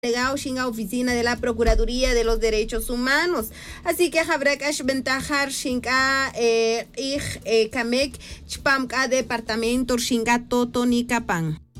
delegado Shinga Oficina de la Procuraduría de los Derechos Humanos. Así que habrá que ventajar Shinga Kamek Chpamka Departamento Shinga Toto Nikapan.